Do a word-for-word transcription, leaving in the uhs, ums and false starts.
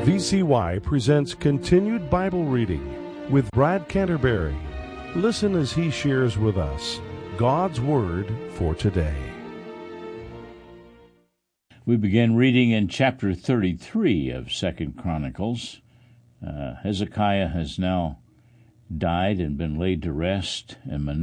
V C Y presents Continued Bible Reading with Brad Canterbury. Listen as he shares with us God's Word for today. We begin reading in chapter thirty-three of Second Chronicles. Uh, Hezekiah has now died and been laid to rest, and